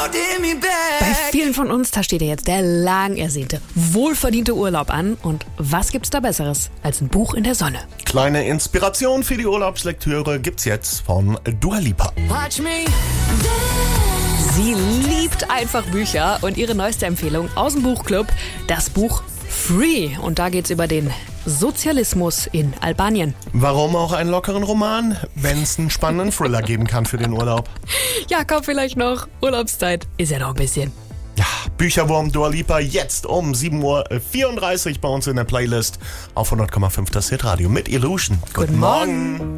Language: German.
Bei vielen von uns, da steht ja jetzt der lang ersehnte, wohlverdiente Urlaub an. Und was gibt's da Besseres als ein Buch in der Sonne? Kleine Inspiration für die Urlaubslektüre gibt's jetzt von Dua Lipa. Sie liebt einfach Bücher und ihre neueste Empfehlung aus dem Buchclub, das Buch Free. Und da geht's über den Sozialismus in Albanien. Warum auch einen lockeren Roman, wenn es einen spannenden Thriller geben kann für den Urlaub? Ja, komm, vielleicht noch. Urlaubszeit ist ja noch ein bisschen. Ja, Bücherwurm Dua Lipa jetzt um 7:34 Uhr bei uns in der Playlist auf 100,5 das Hitradio mit Illusion. Guten Morgen.